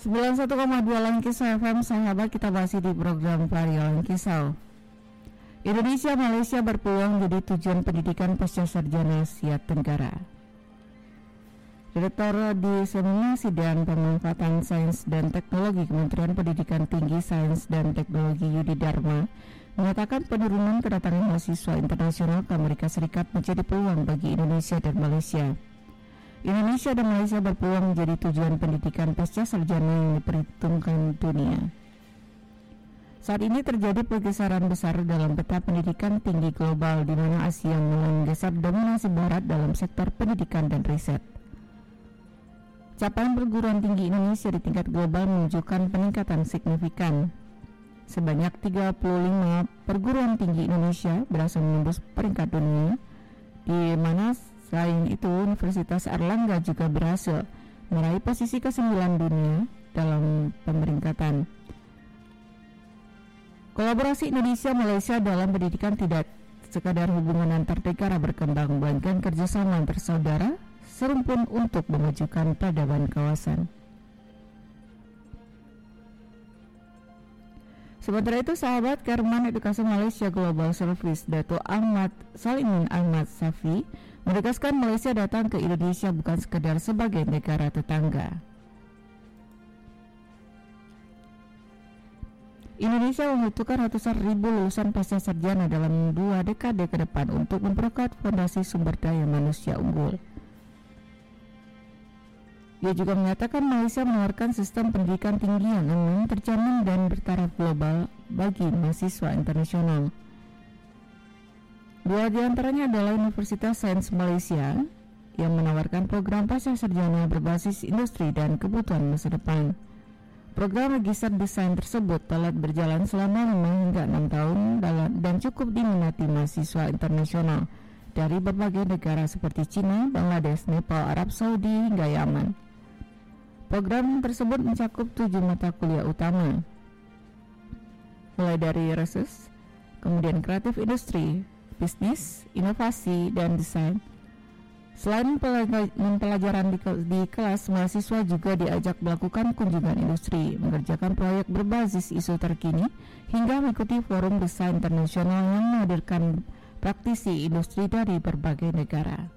91,2 Langkisau FM, sahabat, kita masih di program Vario Langkisau. Indonesia Malaysia berpeluang jadi tujuan pendidikan pasca sarjana Asia Tenggara. Direktur Diseminasi dan Pemanfaatan Sains dan Teknologi Kementerian Pendidikan Tinggi, Sains dan Teknologi Yudi Dharma mengatakan penurunan kedatangan mahasiswa internasional ke Amerika Serikat menjadi peluang bagi Indonesia dan Malaysia. Indonesia dan Malaysia berpeluang menjadi tujuan pendidikan pasca sarjana yang diperhitungkan dunia. Saat ini terjadi pergeseran besar dalam peta pendidikan tinggi global, di mana Asia mulai menggeser dominasi Barat dalam sektor pendidikan dan riset. Capaian perguruan tinggi Indonesia di tingkat global menunjukkan peningkatan signifikan. Sebanyak 35 perguruan tinggi Indonesia berhasil menembus peringkat dunia, di mana selain itu Universitas Airlangga juga berhasil meraih posisi ke-9 dunia dalam pemeringkatan. Kolaborasi Indonesia-Malaysia dalam pendidikan tidak sekadar hubungan antar negara berkembang, melainkan kerjasama antar saudara serumpun untuk memajukan peradaban kawasan. Sementara itu, sahabat, Kerman Edukasi Malaysia Global Service Dato' Ahmad Salimin Ahmad Safi menegaskan Malaysia datang ke Indonesia bukan sekadar sebagai negara tetangga. Indonesia membutuhkan ratusan ribu lulusan pasca sarjana dalam 2 dekade ke depan untuk memperkuat fondasi sumber daya manusia unggul. Dia juga mengatakan Malaysia menawarkan sistem pendidikan tinggi yang aman, terjamin dan bertaraf global bagi mahasiswa internasional. 2 di antaranya adalah Universitas Sains Malaysia yang menawarkan program pasca sarjana berbasis industri dan kebutuhan masa depan. Program register desain tersebut telah berjalan selama 5 hingga 6 tahun dan cukup diminati mahasiswa internasional dari berbagai negara seperti China, Bangladesh, Nepal, Arab Saudi hingga Yaman. Program tersebut mencakup 7 mata kuliah utama, mulai dari research, kemudian kreatif industri, bisnis, inovasi, dan desain. Selain pembelajaran di kelas, mahasiswa juga diajak melakukan kunjungan industri, mengerjakan proyek berbasis isu terkini, hingga mengikuti forum desain internasional yang menghadirkan praktisi industri dari berbagai negara.